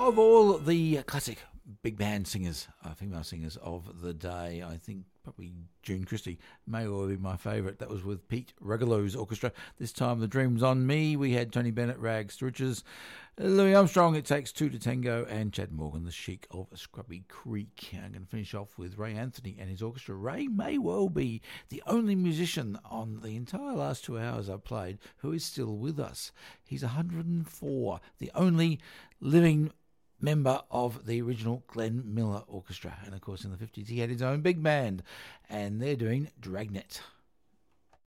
Of all the classic big band singers, female singers of the day, I think probably June Christie may well be my favourite. That was with Pete Regalow's orchestra. This time, The Dream's on Me. We had Tony Bennett, Rags to Riches, Louis Armstrong, It Takes Two to Tango, and Chad Morgan, the Chic of Scrubby Creek. I'm going to finish off with Ray Anthony and his orchestra. Ray may well be the only musician on the entire last 2 hours I've played who is still with us. He's 104, the only living member of the original Glenn Miller Orchestra. And of course in the 50s he had his own big band, and they're doing Dragnet.